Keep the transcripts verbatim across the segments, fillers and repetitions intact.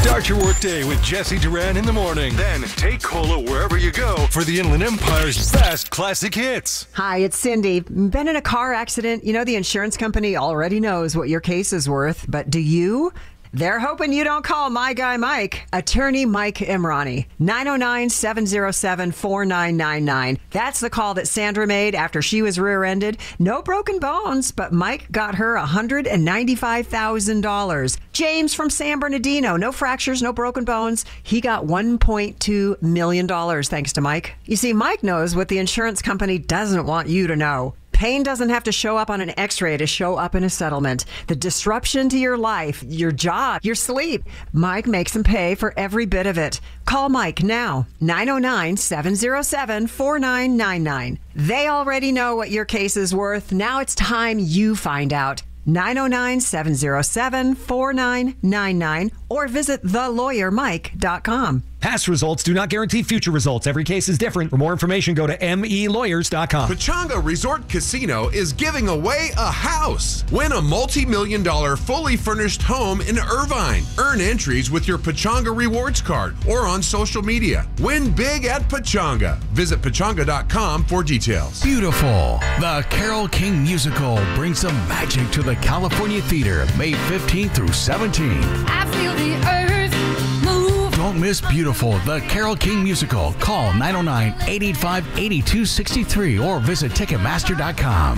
Start your workday with Jesse Duran in the morning. Then take Cola wherever you go for the Inland Empire's best classic hits. Hi, it's Cindy. Been in a car accident? You know the insurance company already knows what your case is worth, but do you? They're hoping you don't call my guy Mike. Attorney Mike Imrani. nine oh nine, seven oh seven, four nine nine nine. That's the call that Sandra made after she was rear-ended. No broken bones, but Mike got her one hundred ninety-five thousand dollars. James from San Bernardino. No fractures, no broken bones. He got one point two million dollars thanks to Mike. You see, Mike knows what the insurance company doesn't want you to know. Pain doesn't have to show up on an x-ray to show up in a settlement. The disruption to your life, your job, your sleep. Mike makes them pay for every bit of it. Call Mike now. nine oh nine, seven oh seven, four nine nine nine. They already know what your case is worth. Now it's time you find out. nine oh nine, seven oh seven, four nine nine nine or visit the lawyer mike dot com. Past results do not guarantee future results. Every case is different. For more information, go to m e lawyers dot com. Pechanga Resort Casino is giving away a house. Win a multi-million dollar fully furnished home in Irvine. Earn entries with your Pechanga Rewards card or on social media. Win big at Pechanga. Visit pechanga dot com for details. Beautiful. The Carole King musical brings some magic to the California Theater May fifteenth through seventeenth. I feel the earth move. Don't miss Beautiful, the Carole King musical. Call nine oh nine, eight eight five, eight two six three or visit ticketmaster dot com.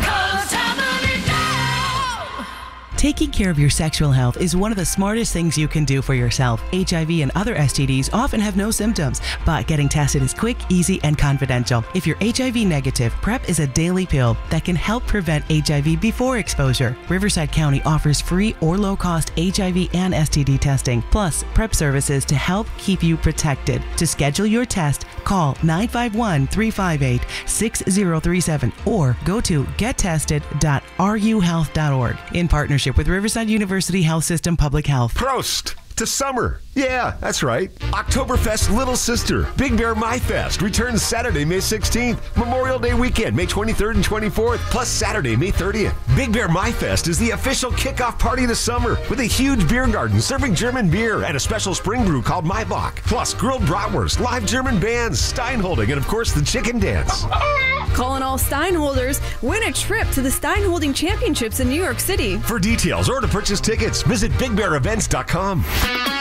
Taking care of your sexual health is one of the smartest things you can do for yourself. H I V and other S T Ds often have no symptoms, but getting tested is quick, easy, and confidential. If you're H I V negative, PrEP is a daily pill that can help prevent H I V before exposure. Riverside County offers free or low-cost H I V and S T D testing, plus PrEP services to help keep you protected. To schedule your test, call nine five one, three five eight, six zero three seven or go to get tested dot r u health dot org in partnership with Riverside University Health System Public Health. Prost to summer. Yeah, that's right. Oktoberfest Little Sister, Big Bear My Fest returns Saturday, May sixteenth. Memorial Day weekend, May twenty-third and twenty-fourth, plus Saturday, May thirtieth. Big Bear My Fest is the official kickoff party to summer with a huge beer garden serving German beer and a special spring brew called Maibach, plus grilled bratwurst, live German bands, Steinholding, and of course the chicken dance. Calling all Steinholders, win a trip to the Steinholding Championships in New York City. For details or to purchase tickets, visit big bear events dot com.